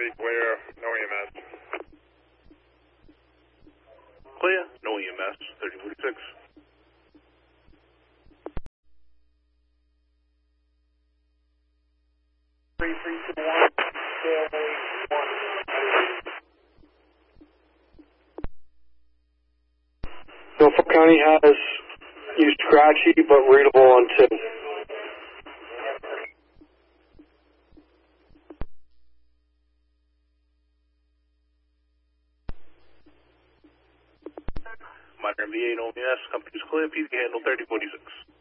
clear, no EMS. Clear, no EMS, 3046. Norfolk County has used scratchy but readable on 2. Minor MVA, no EMS, company's clear, PD handle 3046.